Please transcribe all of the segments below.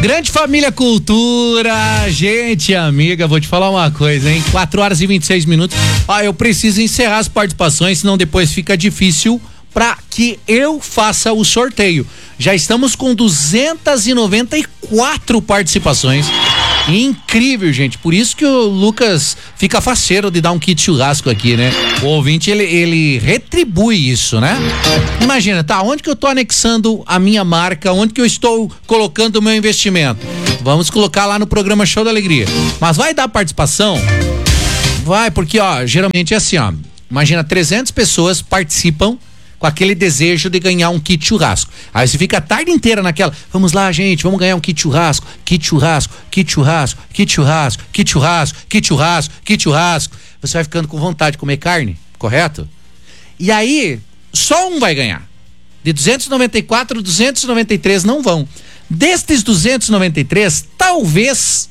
Grande família Cultura, gente amiga, vou te falar uma coisa, hein? 4h26. Eu preciso encerrar as participações, senão depois fica difícil para que eu faça o sorteio. Já estamos com 294 participações. Incrível, gente. Por isso que o Lucas fica faceiro de dar um kit churrasco aqui, né? O ouvinte, ele retribui isso, né? Imagina, tá? Onde que eu tô anexando a minha marca? Onde que eu estou colocando o meu investimento? Vamos colocar lá no programa Show da Alegria. Mas vai dar participação? Vai, porque, geralmente é assim, imagina, 300 pessoas participam com aquele desejo de ganhar um kit churrasco. Aí você fica a tarde inteira naquela, vamos lá, gente, vamos ganhar um kit churrasco, kit churrasco, kit churrasco, kit churrasco, kit churrasco, kit churrasco, kit churrasco. Você vai ficando com vontade de comer carne, correto? E aí, só um vai ganhar. De 294, 293 não vão. Destes 293, talvez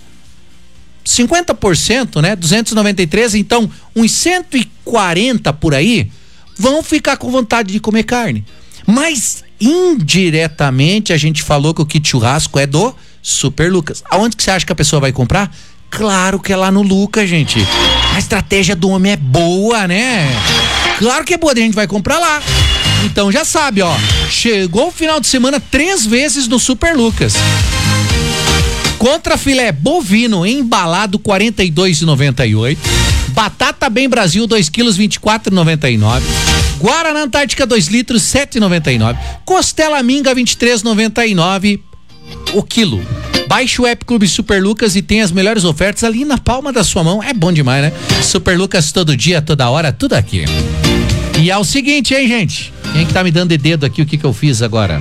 50%, né? 293, então uns 140 por aí vão ficar com vontade de comer carne. Mas indiretamente a gente falou que o kit churrasco é do Super Lucas. Aonde que você acha que a pessoa vai comprar? Claro que é lá no Lucas, gente. A estratégia do homem é boa, né? Claro que é boa, a gente vai comprar lá. Então já sabe, chegou o final de semana 3 vezes no Super Lucas. Contra filé bovino embalado 42,98. Batata Bem Brasil 2 quilos 24,99. Guaraná Antártica 2 litros 7,99. Costela Minga 23,99 o quilo. Baixe o app Clube Super Lucas e tem as melhores ofertas ali na palma da sua mão. É bom demais, né? Super Lucas todo dia, toda hora, tudo aqui. E é o seguinte, hein, gente? Quem que tá me dando de dedo aqui o que eu fiz agora?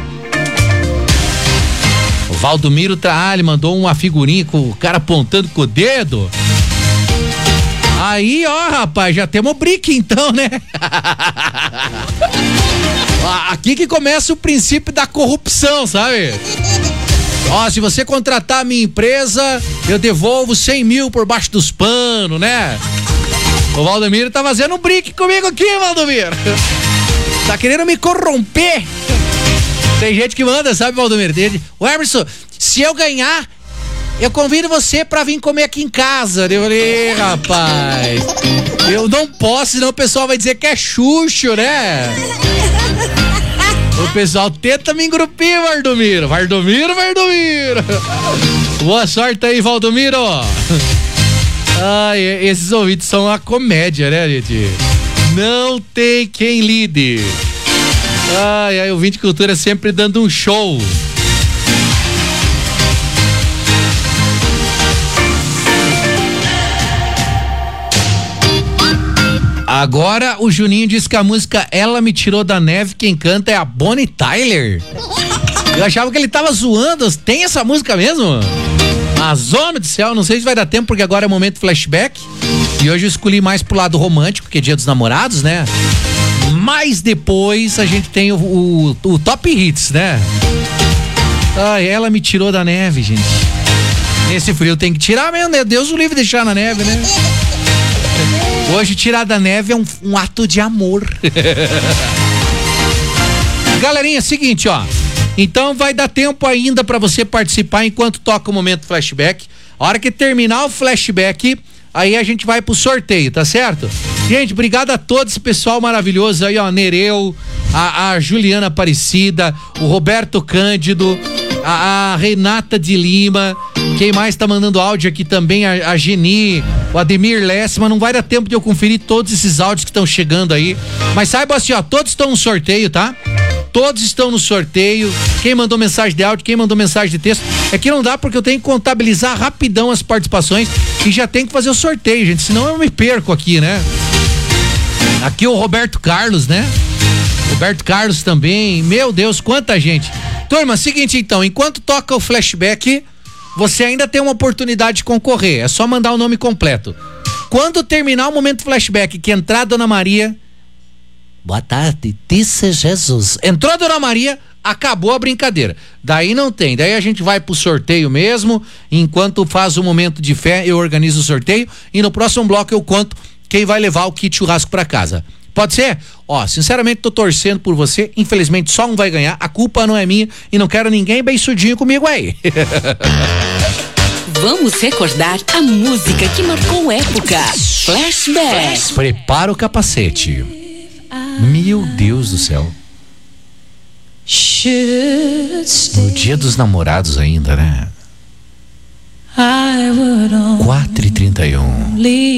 O Valdomiro ele mandou uma figurinha com o cara apontando com o dedo. Aí, rapaz, já temos o brick então, né? Aqui que começa o princípio da corrupção, sabe? Se você contratar a minha empresa, eu devolvo 100 mil por baixo dos panos, né? O Valdomiro tá fazendo um brick comigo aqui, Valdomiro. Tá querendo me corromper. Tem gente que manda, sabe, Valdomiro? O Emerson, se eu ganhar, eu convido você pra vir comer aqui em casa. Eu falei, rapaz, eu não posso, senão o pessoal vai dizer que é Xuxo, né? O pessoal tenta me engrupir, Valdomiro. Valdomiro. Boa sorte aí, Valdomiro. Esses ouvintes são uma comédia, né, gente? Não tem quem lide. O Ouvinte Cultura sempre dando um show. Agora o Juninho diz que a música Ela Me Tirou da Neve, quem canta é a Bonnie Tyler. Eu achava que ele tava zoando. Tem essa música mesmo? A Zona do Céu, não sei se vai dar tempo porque agora é momento flashback. E hoje eu escolhi mais pro lado romântico, que é Dia dos Namorados, né? Mas depois a gente tem o Top Hits, né? Ela me tirou da neve, gente. Nesse frio tem que tirar mesmo, né? Deus o livre deixar na neve, né? Hoje tirar da neve é um ato de amor. Galerinha, seguinte, então vai dar tempo ainda pra você participar enquanto toca o momento flashback. A hora que terminar o flashback, aí a gente vai pro sorteio, tá certo? Gente, obrigado a todo esse pessoal maravilhoso aí, Nereu, a Juliana Aparecida, o Roberto Cândido, a Renata de Lima, quem mais tá mandando áudio aqui também, a Geni, o Ademir Lessman. Não vai dar tempo de eu conferir todos esses áudios que estão chegando aí, mas saiba assim, todos estão no sorteio, tá? Todos estão no sorteio. Quem mandou mensagem de áudio, quem mandou mensagem de texto. É que não dá porque eu tenho que contabilizar rapidão as participações e já tenho que fazer o sorteio, gente, senão eu me perco aqui, né? Aqui o Roberto Carlos, né? Roberto Carlos também. Meu Deus, quanta gente. Turma, seguinte então, enquanto toca o flashback, você ainda tem uma oportunidade de concorrer. É só mandar o nome completo. Quando terminar o momento flashback, que entrar a Dona Maria... Boa tarde, disse Jesus. Entrou a Dona Maria, acabou a brincadeira. Daí não tem, daí a gente vai pro sorteio mesmo. Enquanto faz o momento de fé, eu organizo o sorteio e no próximo bloco eu conto quem vai levar o kit churrasco pra casa. Pode ser? Ó, sinceramente tô torcendo por você. Infelizmente só um vai ganhar. A culpa não é minha e não quero ninguém beiçudinho comigo aí. Vamos recordar a música que marcou época. Flashback. Prepara o capacete. Meu Deus do céu. No dia dos namorados ainda, né? 4h31.